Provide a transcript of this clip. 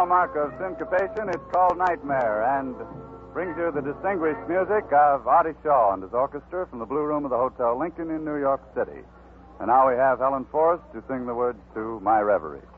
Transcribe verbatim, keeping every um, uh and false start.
hallmark of syncopation. It's called Nightmare, and brings you the distinguished music of Artie Shaw and his orchestra from the Blue Room of the Hotel Lincoln in New York City. And now we have Helen Forrest to sing the words to My Reverie.